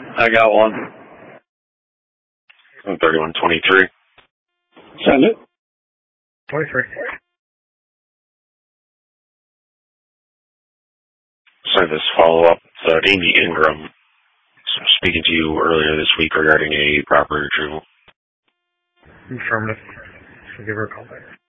I got one. 3123. Send it. 23. So this follow-up, Amy Ingram, speaking to you earlier this week regarding a property retrieval. Affirmative. So give her a call back.